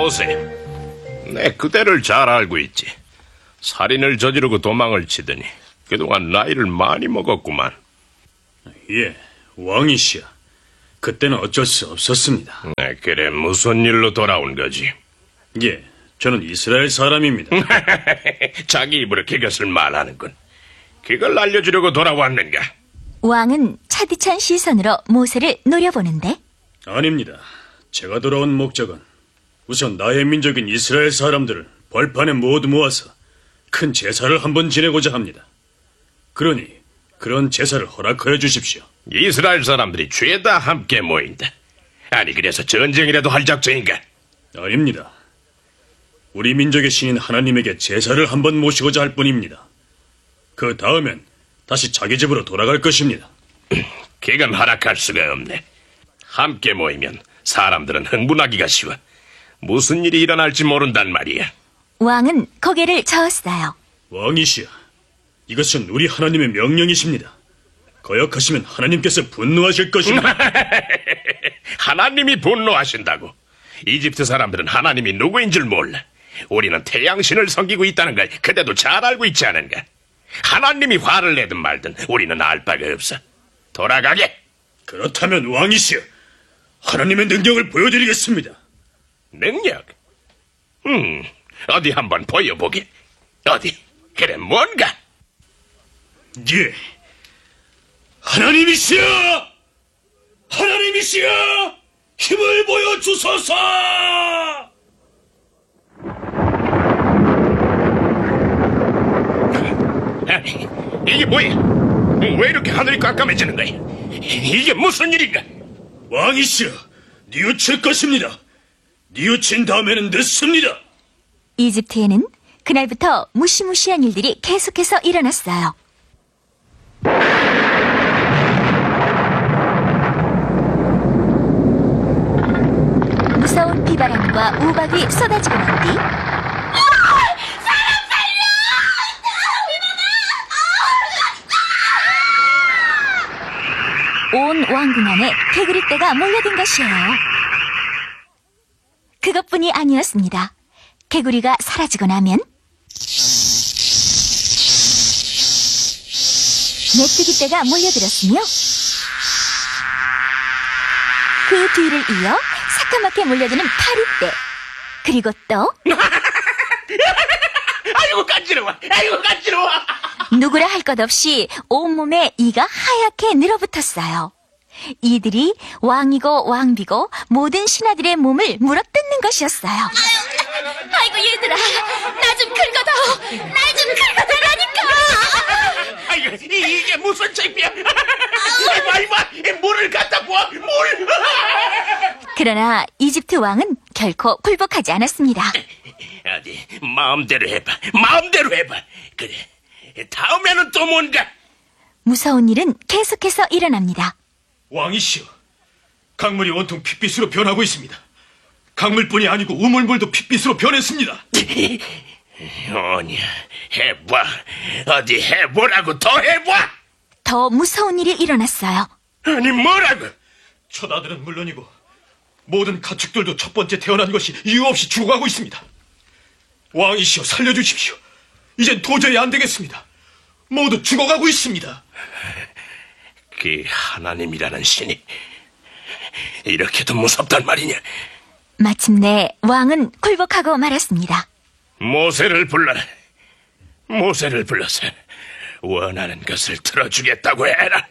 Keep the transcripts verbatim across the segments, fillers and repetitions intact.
모세, 내 그대를 잘 알고 있지. 살인을 저지르고 도망을 치더니 그동안 나이를 많이 먹었구만. 예, 왕이시여. 그때는 어쩔 수 없었습니다. 네, 그래, 무슨 일로 돌아온 거지? 예, 저는 이스라엘 사람입니다. 자기 입으로 그것을 말하는군. 그걸 알려주려고 돌아왔는가? 왕은 차디찬 시선으로 모세를 노려보는데, 아닙니다. 제가 돌아온 목적은 우선 나의 민족인 이스라엘 사람들을 벌판에 모두 모아서 큰 제사를 한번 지내고자 합니다. 그러니 그런 제사를 허락하여 주십시오. 이스라엘 사람들이 죄다 함께 모인다. 아니, 그래서 전쟁이라도 할 작정인가? 아닙니다. 우리 민족의 신인 하나님에게 제사를 한번 모시고자 할 뿐입니다. 그 다음엔 다시 자기 집으로 돌아갈 것입니다. 그건 허락할 수가 없네. 함께 모이면 사람들은 흥분하기가 쉬워. 무슨 일이 일어날지 모른단 말이야. 왕은 고개를 저었어요. 왕이시여, 이것은 우리 하나님의 명령이십니다. 거역하시면 하나님께서 분노하실 것입니다. 하나님이 분노하신다고? 이집트 사람들은 하나님이 누구인 줄 몰라. 우리는 태양신을 섬기고 있다는 걸 그대도 잘 알고 있지 않은가? 하나님이 화를 내든 말든 우리는 알 바가 없어. 돌아가게. 그렇다면 왕이시여, 하나님의 능력을 보여드리겠습니다. 능력? 음, 어디 한번 보여보게. 어디? 그래, 뭔가? 예, 하나님이시여! 하나님이시여! 힘을 보여주소서! 아니, 이게 뭐야? 왜 이렇게 하늘이 깜깜해지는 거야? 이게 무슨 일인가? 왕이시여, 뉘우칠 것입니다. 뉘우친 다음에는 늦습니다. 이집트에는 그날부터 무시무시한 일들이 계속해서 일어났어요. 무서운 비바람과 우박이 쏟아지고 난 뒤, 온 왕궁 안에 개구리 떼가 몰려든 것이에요. 그것뿐이 아니었습니다. 개구리가 사라지고 나면 메뚜기 떼가 몰려들었으며, 그 뒤를 이어 새까맣게 몰려드는 파리떼, 그리고 또 아이고 간지러워. 아이고 간지러워. 누구라 할 것 없이 온몸에 이가 하얗게 늘어붙었어요. 이들이 왕이고 왕비고 모든 신하들의 몸을 물어뜯는 것이었어요. 아이고 얘들아, 나 좀 긁어다오. 날 좀 긁어달라니까. 아이고, 이, 이게 무슨 창피야. 아이고, 아이고, 물을 갖다 부어. 물. 그러나 이집트 왕은 결코 굴복하지 않았습니다. 어디 마음대로 해봐. 마음대로 해봐. 그래, 다음에는 또 뭔가. 무서운 일은 계속해서 일어납니다. 왕이시여, 강물이 온통 핏빛으로 변하고 있습니다. 강물뿐이 아니고 우물물도 핏빛으로 변했습니다. 아니, 해봐. 어디 해보라고. 더 해봐. 더 무서운 일이 일어났어요. 아니, 뭐라고? 처자들은 물론이고 모든 가축들도 첫 번째 태어난 것이 이유 없이 죽어가고 있습니다. 왕이시여, 살려주십시오. 이젠 도저히 안 되겠습니다. 모두 죽어가고 있습니다. 그 하나님이라는 신이 이렇게도 무섭단 말이냐? 마침내 왕은 굴복하고 말았습니다. 모세를 불러라. 모세를 불러서 원하는 것을 들어주겠다고 해라.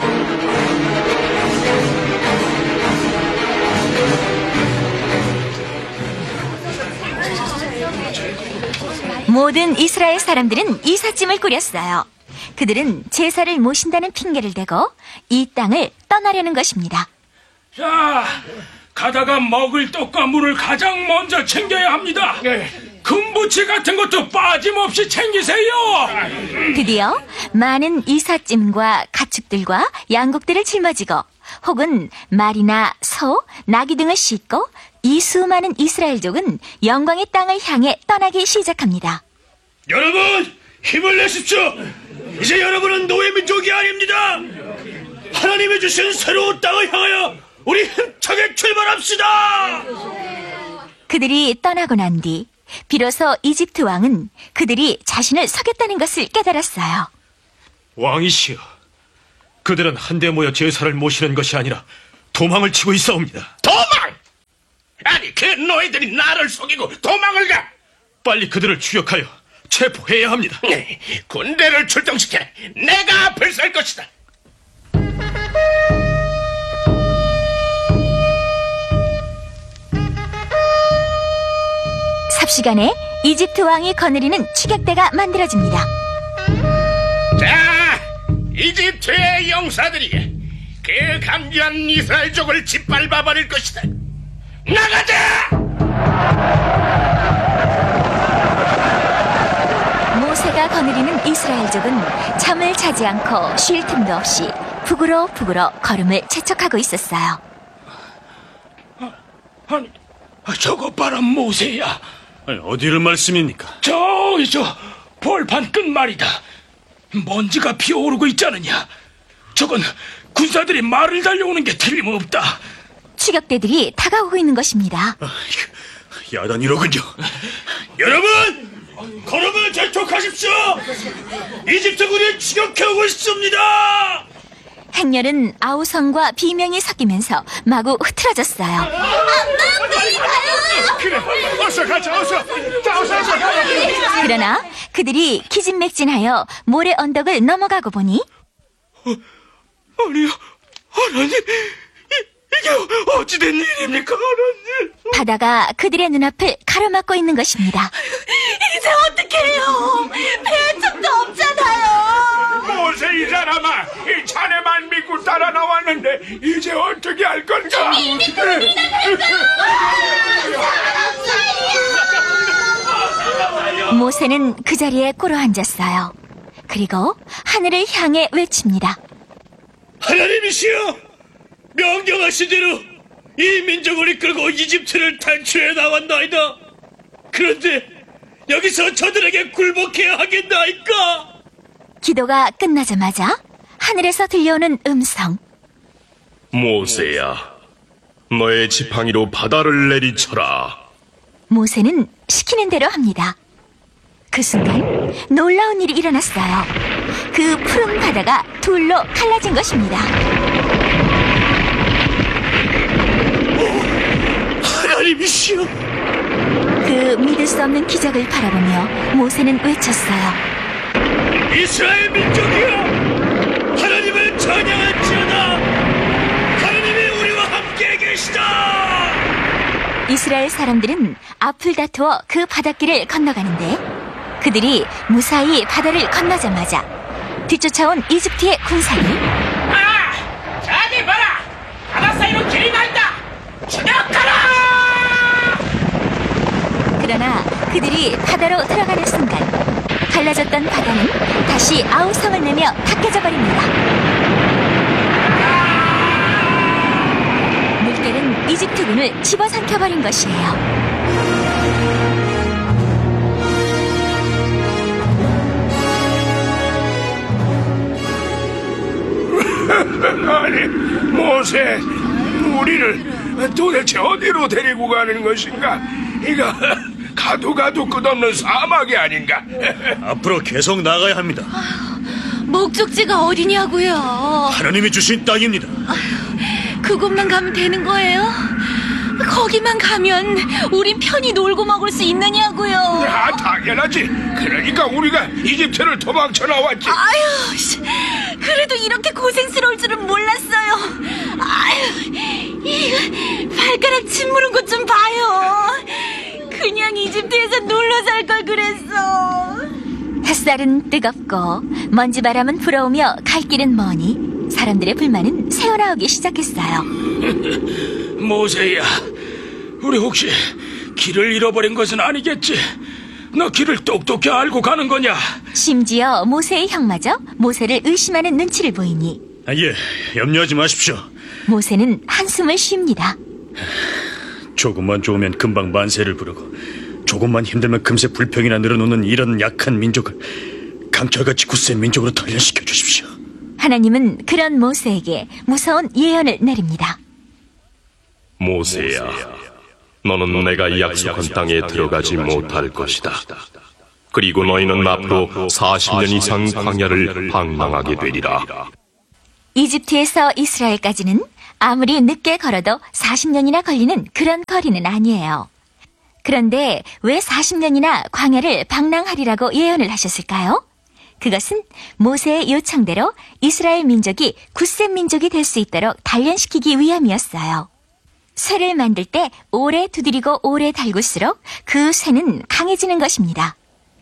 모든 이스라엘 사람들은 이삿짐을 꾸렸어요. 그들은 제사를 모신다는 핑계를 대고 이 땅을 떠나려는 것입니다. 자, 가다가 먹을 떡과 물을 가장 먼저 챙겨야 합니다. 금부치 같은 것도 빠짐없이 챙기세요. 드디어 많은 이삿짐과 가축들과 양곡들을 짊어지고 혹은 말이나 소, 나귀 등을 싣고 이 수많은 이스라엘족은 영광의 땅을 향해 떠나기 시작합니다. 여러분, 힘을 내십시오. 이제 여러분은 노예 민족이 아닙니다. 하나님이 주신 새로운 땅을 향하여 우리 힘차게 출발합시다. 그들이 떠나고 난 뒤 비로소 이집트 왕은 그들이 자신을 속였다는 것을 깨달았어요. 왕이시여, 그들은 한데 모여 제사를 모시는 것이 아니라 도망을 치고 있사옵니다. 도망! 아니, 그 너희들이 나를 속이고 도망을 가! 빨리 그들을 추격하여 체포해야 합니다. 네, 군대를 출동시켜 내가 앞을 설 것이다. 삽시간에 이집트 왕이 거느리는 추격대가 만들어집니다. 자, 이집트의 용사들이 그 감기한 이스라엘족을 짓밟아 버릴 것이다. 나가자! 모세가 거느리는 이스라엘족은 잠을 자지 않고 쉴 틈도 없이 북으로 북으로 걸음을 재촉하고 있었어요. 아니, 저거 봐라, 모세야. 아니, 어디를 말씀입니까? 저기 저 벌판 끝 말이다. 먼지가 피어오르고 있잖느냐. 저건 군사들이 말을 달려오는 게 틀림없다. 추격대들이 다가오고 있는 것입니다. 야단이로군요. 여러분, 걸음을 재촉하십시오. 이집트군이 추격해오고 있습니다. 행렬은 아우성과 비명이 섞이면서 마구 흐트러졌어요. 그래, 어서 가자, 어서. 자, 어서, 어서. 그러나 그들이 기진맥진하여 모래 언덕을 넘어가고 보니 아니요, 하나님, 이, 이게 어찌된 일입니까, 하나님? 바다가 그들의 눈앞을 가로막고 있는 것입니다. 이제 어떡해요? 배척도 없잖아요. 모세 이 사람아, 이 자네만 믿고 따라 나왔는데 이제 어떻게 할 건가? 모세는 그 자리에 꿇어 앉았어요. 그리고 하늘을 향해 외칩니다. 하나님이시여, 명령하신 대로 이 민족을 이끌고 이집트를 탈출해 나왔나이다. 그런데 여기서 저들에게 굴복해야 하겠나이까? 기도가 끝나자마자 하늘에서 들려오는 음성. 모세야, 너의 지팡이로 바다를 내리쳐라. 모세는 시키는 대로 합니다. 그 순간 놀라운 일이 일어났어요. 그 푸른 바다가 둘로 갈라진 것입니다. 하나님이시여, 그 믿을 수 없는 기적을 바라보며 모세는 외쳤어요. 이스라엘 민족이여, 하나님을 찬양할지어다. 하나님이 우리와 함께 계시다. 이스라엘 사람들은 앞을 다투어 그 바닷길을 건너가는데 그들이 무사히 바다를 건너자마자 뒤쫓아온 이집트의 군사들이 아! 저기 봐라! 바다 사이로 길이 난다! 추격하라! 그러나 그들이 바다로 들어가는 순간 갈라졌던 바다는 다시 아우성을 내며 닦여져 버립니다. 물결은 이집트군을 집어삼켜버린 것이에요. 아니, 모세, 우리를 도대체 어디로 데리고 가는 것인가? 이거 가도 가도 끝없는 사막이 아닌가? 앞으로 계속 나가야 합니다. 목적지가 어디냐고요? 하나님이 주신 땅입니다. 그곳만 가면 되는 거예요? 거기만 가면 우린 편히 놀고 먹을 수 있느냐고요? 아, 당연하지. 그러니까 우리가 이집트를 도망쳐 나왔지. 아유, 씨, 그래도 이렇게 고생스러울 줄은 몰랐어요. 아유, 이 발가락 짓무른 것 좀 봐요. 그냥 이집트에서 놀러 살 걸 그랬어. 햇살은 뜨겁고 먼지바람은 불어오며 갈 길은 머니 사람들의 불만은 새어나오기 시작했어요. 모세야, 우리 혹시 길을 잃어버린 것은 아니겠지? 너 길을 똑똑히 알고 가는 거냐? 심지어 모세의 형마저 모세를 의심하는 눈치를 보이니 아, 예, 염려하지 마십시오. 모세는 한숨을 쉽니다. 조금만 좋으면 금방 만세를 부르고 조금만 힘들면 금세 불평이나 늘어놓는 이런 약한 민족을 강철같이 굳센 민족으로 단련시켜 주십시오. 하나님은 그런 모세에게 무서운 예언을 내립니다. 모세야, 너는 내가 약속한 땅에 들어가지 못할 것이다. 그리고 너희는 앞으로 사십 년 이상 광야를 방랑하게 되리라. 이집트에서 이스라엘까지는 아무리 늦게 걸어도 사십 년이나 걸리는 그런 거리는 아니에요. 그런데 왜 사십 년이나 광야를 방랑하리라고 예언을 하셨을까요? 그것은 모세의 요청대로 이스라엘 민족이 굳센 민족이 될 수 있도록 단련시키기 위함이었어요. 쇠를 만들 때 오래 두드리고 오래 달굴수록 그 쇠는 강해지는 것입니다.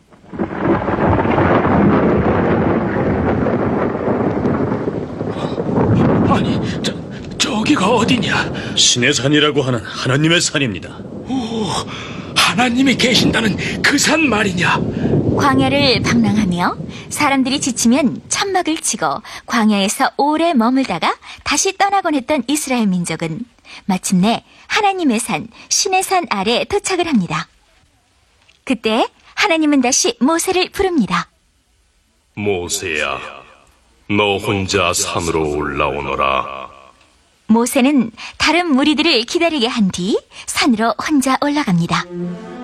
아니, 저, 저기가 어디냐? 신의 산이라고 하는 하나님의 산입니다. 하나님이 계신다는 그 산 말이냐? 광야를 방랑하며 사람들이 지치면 천막을 치고 광야에서 오래 머물다가 다시 떠나곤 했던 이스라엘 민족은 마침내 하나님의 산, 신의 산 아래 도착을 합니다. 그때 하나님은 다시 모세를 부릅니다. 모세야, 너 혼자 산으로 올라오너라. 모세는 다른 무리들을 기다리게 한 뒤 산으로 혼자 올라갑니다.